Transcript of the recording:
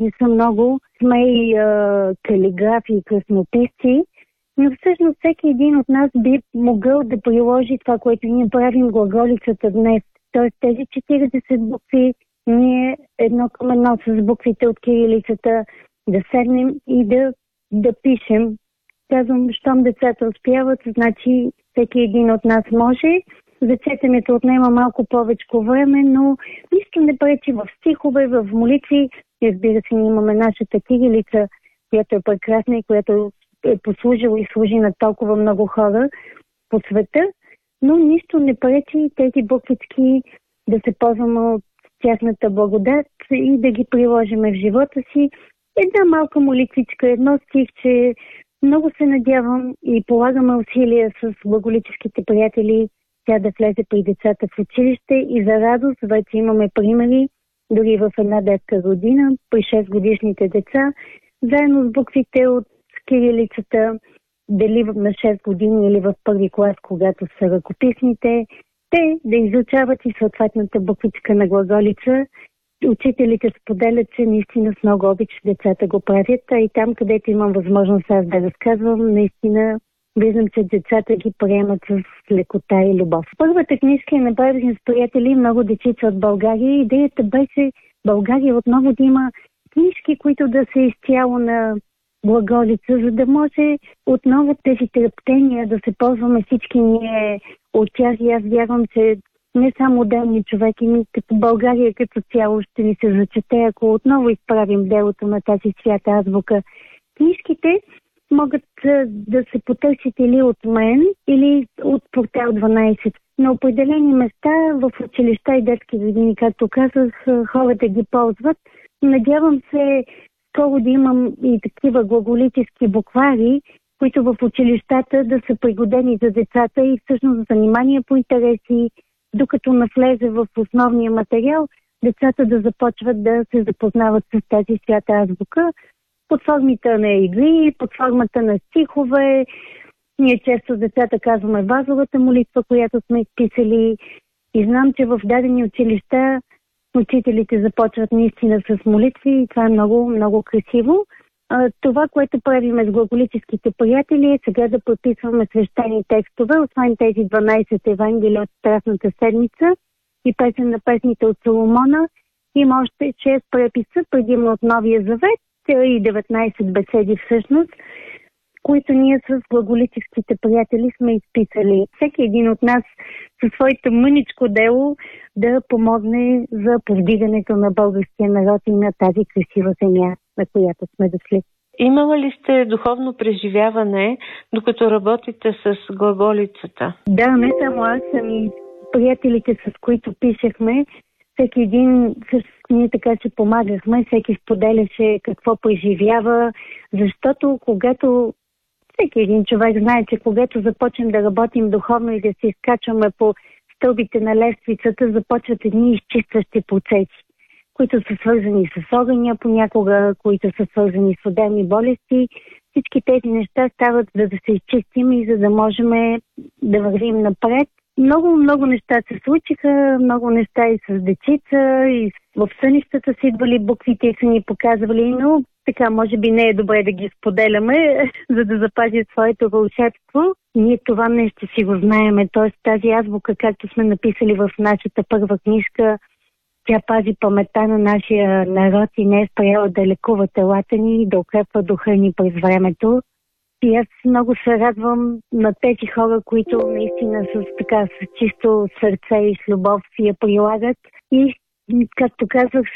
не са много. Сме и калиграфи и краснописци, но всъщност всеки един от нас би могъл да приложи това, което ние правим глаголицата днес. Тоест тези 40 букви, ние едно към едно с буквите от кирилицата да седнем и да пишем. Казвам, щом децата успяват, значи всеки един от нас може. За четенето отнема малко повече време, но нищо не пречи в стихове, в молитви. Разбира се, ние имаме нашата кирилица, която е прекрасна и която е послужила и служи на толкова много хора по света, но нищо не пречи тези буквички да се ползваме от тяхната благодат и да ги приложиме в живота си. Една малка молитвичка, едно стихче. Много се надявам и полагаме усилия с глаголическите приятели тя да влезе при децата в училище и за радост вече имаме примери, дори в една детска година, при 6 годишните деца, заедно с буквите от кирилицата, дали на 6 години или в първи клас, когато са ръкописните, те да изучават и съответната буквичка на глаголица. Учителите споделят, че наистина с много обич децата го правят, а и там, където имам възможност аз да разказвам, наистина виждам, че децата ги приемат с лекота и любов. Първата книжка я направихме с приятели, много дечица от България. Идеята беше България отново да има книжки, които да са изцяло на глаголица, за да може отново тези трептения да се ползваме всички ние от тях. И аз вярвам, че не само отделни човеки, но като България като цяло ще ни се зачете, ако отново изправим делото на тази свята азбука. Книжките могат да се потърсят или от мен, или от портал 12. На определени места в училища и детски градини, както казах, хората ги ползват. Надявам се скоро да имам и такива глаголически буквари, които в училищата да са пригодени за децата и всъщност занимания по интереси, докато навлезе в основния материал, децата да започват да се запознават с тази свята азбука под формата на игри, под формата на стихове. Ние често с децата казваме базовата молитва, която сме изписали. И знам, че в дадени училища учителите започват наистина с молитви и това е много, много красиво. Това, което правим с глаголическите приятели е сега да подписваме свещени текстове, освен тези 12 евангелия от Страстната седмица и песен на песните от Соломона. Има още 6 преписа, предимно от Новия завет и 19 беседи всъщност, които ние с глаголическите приятели сме изписали. Всеки един от нас със своето мъничко дело да помогне за повдигането на българския народ и на тази красива земя, на която сме дошли. Имала ли сте духовно преживяване, докато работите с глаголицата? Да, не само аз, ами приятелите, с които пишехме. Всеки един, ние така че помагахме, всеки споделяше какво преживява, защото когато всеки един човек знае, че когато започнем да работим духовно и да се изкачваме по стълбите на лествицата, започват едни изчистващи процеси, които са свързани с огъня понякога, които са свързани с отделни болести. Всички тези неща стават за да се изчистим и за да можем да вървим напред. Много, много неща се случиха, много неща и с дечица, и в сънищата си идвали буквите и са ни показвали, но така може би не е добре да ги споделяме, за да запазят своето вълшебство. Ние това нещо си го знаеме, т.е. тази азбука, както сме написали в нашата първа книжка, тя пази паметта на нашия народ и не е спряла да лекува телата ни и да укрепва духа ни през времето. И аз много се радвам на тези хора, които наистина с чисто сърце и с любов си я прилагат. И, както казах,